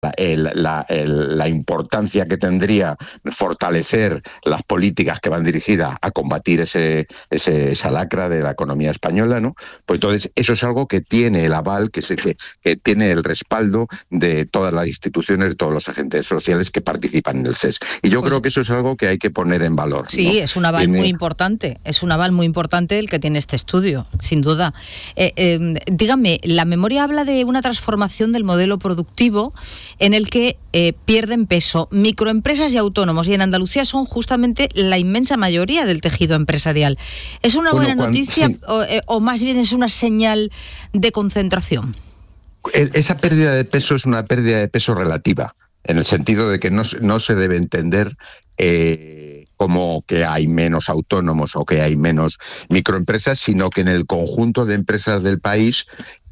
la importancia que tendría fortalecer las políticas que van dirigidas a combatir esa lacra de la economía española, ¿no? Pues entonces eso es algo que tiene el aval, que tiene el respaldo de todas las instituciones, de todos los agentes sociales que participan en el CES. Y yo creo que eso es algo que hay que poner en valor, Sí, ¿no? es un aval muy importante, el que tiene este estudio, sin duda. Dígame, la memoria habla de una transformación del modelo productivo en el que pierden peso microempresas y autónomos, y en Andalucía son justamente la inmensa mayoría del tejido empresarial. ¿Es una buena noticia sí, o más bien es una señal de concentración? Esa pérdida de peso es una pérdida de peso relativa, en el sentido de que no se debe entender como que hay menos autónomos o que hay menos microempresas, sino que en el conjunto de empresas del país,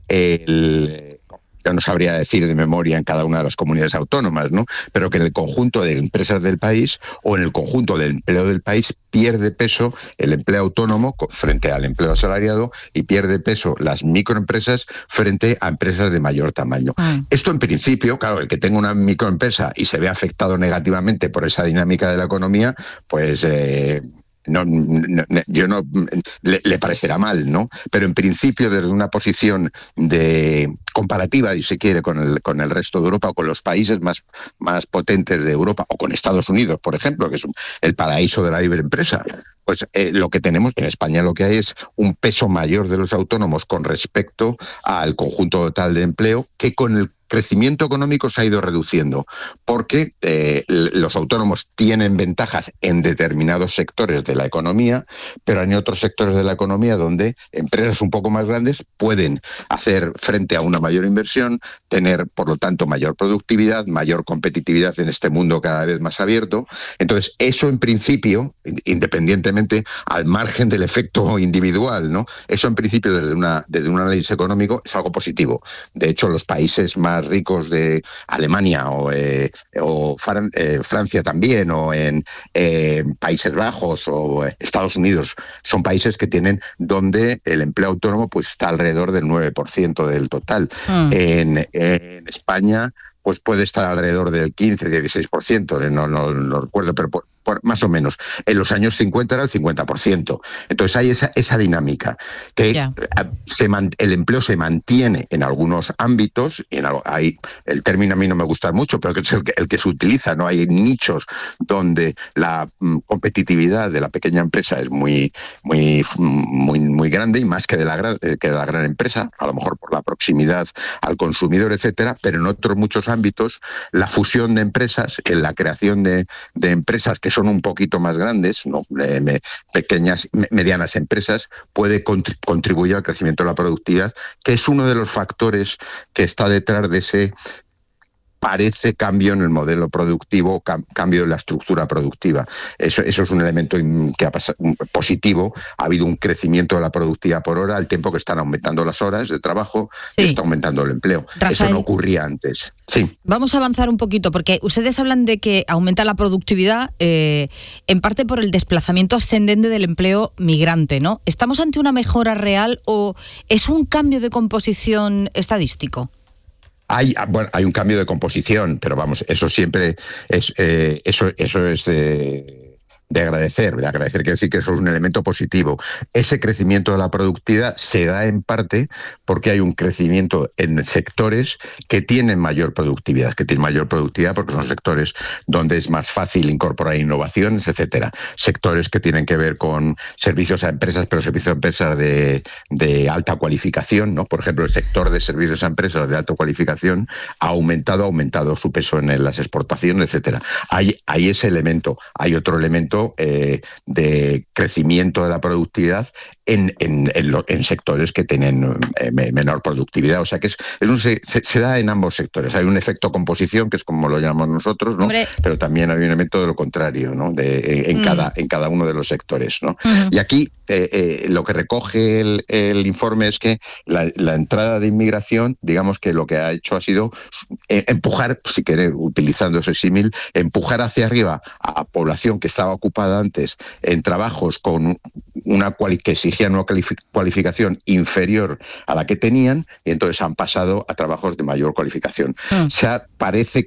yo no sabría decir de memoria en cada una de las comunidades autónomas, ¿no? Pero que en el conjunto de empresas del país o en el conjunto del empleo del país pierde peso el empleo autónomo frente al empleo asalariado y pierde peso las microempresas frente a empresas de mayor tamaño. Esto en principio, claro, el que tenga una microempresa y se ve afectado negativamente por esa dinámica de la economía, pues le parecerá mal, ¿no? Pero en principio, desde una posición de comparativa, si se quiere, con el resto de Europa o con los países más potentes de Europa o con Estados Unidos, por ejemplo, que es el paraíso de la libre empresa, pues lo que tenemos en España, lo que hay es un peso mayor de los autónomos con respecto al conjunto total de empleo, que con el crecimiento económico se ha ido reduciendo, porque los autónomos tienen ventajas en determinados sectores de la economía, pero hay otros sectores de la economía donde empresas un poco más grandes pueden hacer frente a una mayor inversión, tener, por lo tanto, mayor productividad, mayor competitividad en este mundo cada vez más abierto. Entonces, eso en principio, independientemente al margen del efecto individual, ¿no? Eso en principio desde un análisis económico es algo positivo. De hecho, los países más ricos de Alemania o Francia también, o en Países Bajos o Estados Unidos, son países que tienen donde el empleo autónomo pues está alrededor del 9% del total. En España pues puede estar alrededor del 15-16%, no recuerdo, pero más o menos. En los años 50 era el 50%. Entonces hay esa dinámica, que el empleo se mantiene en algunos ámbitos, el término a mí no me gusta mucho, pero que es el que se utiliza, ¿no? Hay nichos donde la competitividad de la pequeña empresa es muy grande, y más que de la gran empresa, a lo mejor por la proximidad al consumidor, etcétera, pero en otros muchos ámbitos la fusión de empresas, la creación de empresas que son un poquito más grandes, ¿no? Pequeñas, medianas empresas, puede contribuir al crecimiento de la productividad, que es uno de los factores que está detrás de ese parece cambio en el modelo productivo, cambio en la estructura productiva. Eso es un elemento que ha pasado positivo. Ha habido un crecimiento de la productividad por hora, al tiempo que están aumentando las horas de trabajo, y está aumentando el empleo. Rafael, eso no ocurría antes. Sí. Vamos a avanzar un poquito, porque ustedes hablan de que aumenta la productividad en parte por el desplazamiento ascendente del empleo migrante, ¿no? ¿Estamos ante una mejora real o es un cambio de composición estadístico? Hay un cambio de composición, pero vamos, eso siempre es de agradecer. Quiere decir que eso es un elemento positivo. Ese crecimiento de la productividad se da en parte porque hay un crecimiento en sectores que tienen mayor productividad, porque son sectores donde es más fácil incorporar innovaciones, etcétera. Sectores que tienen que ver con servicios a empresas, pero servicios a empresas de alta cualificación, ¿no? Por ejemplo, el sector de servicios a empresas de alta cualificación ha aumentado su peso en las exportaciones, etcétera. Hay ese elemento. Hay otro elemento de crecimiento de la productividad en sectores que tienen menor productividad. O sea que se da en ambos sectores. Hay un efecto composición, que es como lo llamamos nosotros, ¿no? Pero también hay un elemento de lo contrario, ¿no? En cada uno de los sectores, ¿no? Y aquí lo que recoge el informe es que la entrada de inmigración, digamos que lo que ha hecho ha sido empujar, si quiere, utilizando ese símil, empujar hacia arriba a población que estaba ocupada antes en trabajos con que exigían exigían una cualificación inferior a la que tenían y entonces han pasado a trabajos de mayor cualificación. O sea, parece